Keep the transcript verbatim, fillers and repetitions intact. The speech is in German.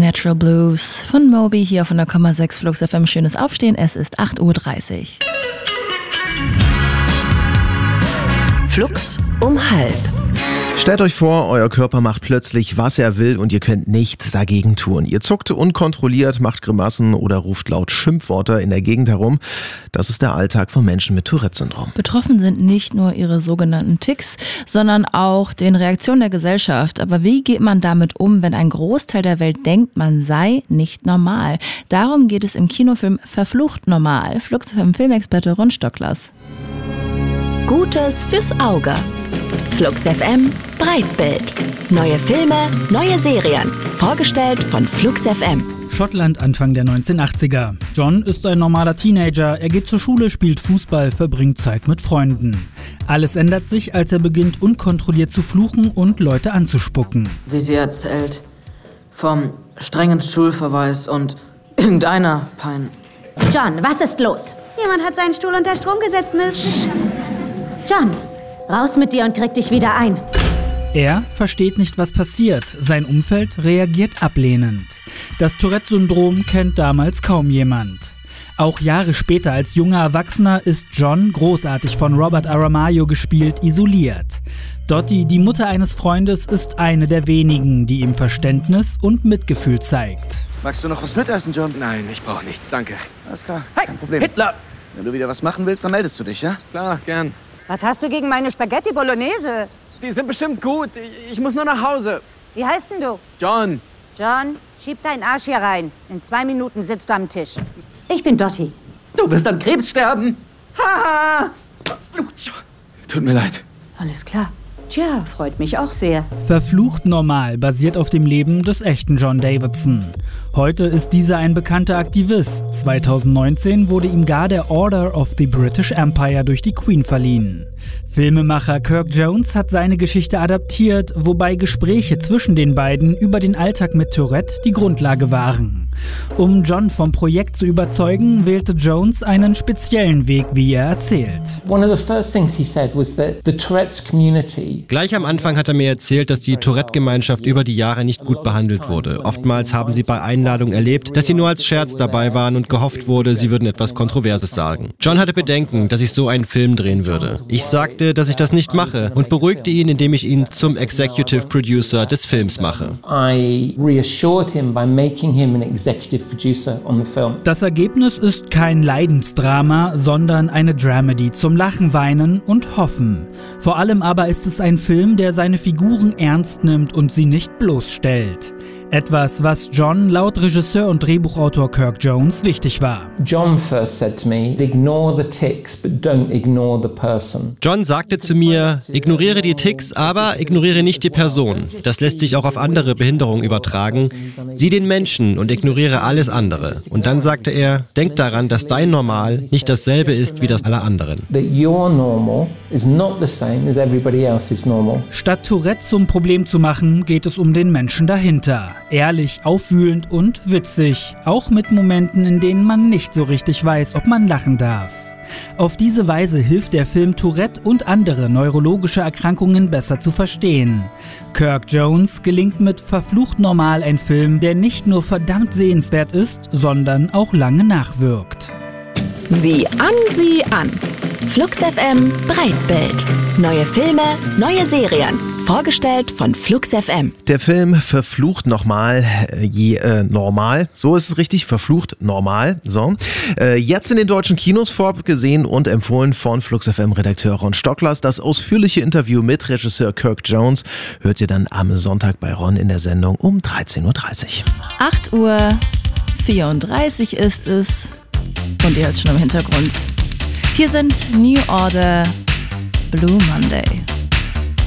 Metro Blues von Moby hier von der Komma sechs Flux F M. Schönes Aufstehen, es ist acht Uhr dreißig. Flux um halb. Stellt euch vor, euer Körper macht plötzlich, was er will und ihr könnt nichts dagegen tun. Ihr zuckt unkontrolliert, macht Grimassen oder ruft laut Schimpfwörter in der Gegend herum. Das ist der Alltag von Menschen mit Tourette-Syndrom. Betroffen sind nicht nur ihre sogenannten Tics, sondern auch den Reaktionen der Gesellschaft. Aber wie geht man damit um, wenn ein Großteil der Welt denkt, man sei nicht normal? Darum geht es im Kinofilm Verflucht normal. Flux F M Filmexperte Ron Stocklers. Gutes fürs Auge. Flux F M Breitbild. Neue Filme, neue Serien. Vorgestellt von Flux F M. Schottland Anfang der neunzehnhundertachtziger. John ist ein normaler Teenager. Er geht zur Schule, spielt Fußball, verbringt Zeit mit Freunden. Alles ändert sich, als er beginnt, unkontrolliert zu fluchen und Leute anzuspucken. Wie sie erzählt, vom strengen Schulverweis und irgendeiner Pein. John, was ist los? Jemand hat seinen Stuhl unter Strom gesetzt, Miss. John, raus mit dir und krieg dich wieder ein. Er versteht nicht, was passiert. Sein Umfeld reagiert ablehnend. Das Tourette-Syndrom kennt damals kaum jemand. Auch Jahre später als junger Erwachsener ist John, großartig von Robert Aramayo gespielt, isoliert. Dottie, die Mutter eines Freundes, ist eine der wenigen, die ihm Verständnis und Mitgefühl zeigt. Magst du noch was mitessen, John? Nein, ich brauche nichts, danke. Alles klar, hey, kein Problem. Hitler! Wenn du wieder was machen willst, dann meldest du dich, ja? Klar, gern. Was hast du gegen meine Spaghetti Bolognese? Die sind bestimmt gut. Ich muss nur nach Hause. Wie heißt denn du? John. John, schieb deinen Arsch hier rein. In zwei Minuten sitzt du am Tisch. Ich bin Dottie. Du wirst an Krebs sterben. Haha. Tut mir leid. Alles klar. Tja, freut mich auch sehr. Verflucht normal basiert auf dem Leben des echten John Davidson. Heute ist dieser ein bekannter Aktivist. zweitausendneunzehn wurde ihm gar der Order of the British Empire durch die Queen verliehen. Filmemacher Kirk Jones hat seine Geschichte adaptiert, wobei Gespräche zwischen den beiden über den Alltag mit Tourette die Grundlage waren. Um John vom Projekt zu überzeugen, wählte Jones einen speziellen Weg, wie er erzählt. One of the first things he said was that the Tourette's community. Gleich am Anfang hat er mir erzählt, dass die Tourette-Gemeinschaft über die Jahre nicht gut behandelt wurde. Oftmals haben sie bei Einladungen erlebt, dass sie nur als Scherz dabei waren und gehofft wurde, sie würden etwas Kontroverses sagen. John hatte Bedenken, dass ich so einen Film drehen würde. Ich sagte, dass ich das nicht mache und beruhigte ihn, indem ich ihn zum Executive Producer des Films mache. I reassured him by making him an executive producer on the film. Das Ergebnis ist kein Leidensdrama, sondern eine Dramedy zum Lachen, Weinen und Hoffen. Vor allem aber ist es ein Film, der seine Figuren ernst nimmt und sie nicht bloßstellt. Etwas, was John laut Regisseur und Drehbuchautor Kirk Jones wichtig war. John first said to me, ignore the tics, but don't ignore the person. John sagte zu mir, ignoriere die Tics, aber ignoriere nicht die Person. Das lässt sich auch auf andere Behinderungen übertragen. Sieh den Menschen und ignoriere alles andere. Und dann sagte er, denk daran, dass dein Normal nicht dasselbe ist wie das aller anderen. That your normal is not the same as everybody else's normal. Statt Tourette zum Problem zu machen, geht es um den Menschen dahinter. Ehrlich, aufwühlend und witzig. Auch mit Momenten, in denen man nicht so richtig weiß, ob man lachen darf. Auf diese Weise hilft der Film Tourette und andere neurologische Erkrankungen besser zu verstehen. Kirk Jones gelingt mit Verflucht normal ein Film, der nicht nur verdammt sehenswert ist, sondern auch lange nachwirkt. Sieh an, sieh an. Flux F M Breitbild. Neue Filme, neue Serien. Vorgestellt von Flux F M. Der Film Verflucht nochmal, äh, je, äh, normal. So ist es richtig, Verflucht normal. So. Äh, jetzt in den deutschen Kinos vorgesehen und empfohlen von Flux F M-Redakteur Ron Stocklers. Das ausführliche Interview mit Regisseur Kirk Jones hört ihr dann am Sonntag bei Ron in der Sendung um dreizehn Uhr dreißig. acht Uhr vierunddreißig ist es. Und ihr hört schon im Hintergrund. Hier sind New Order, Blue Monday.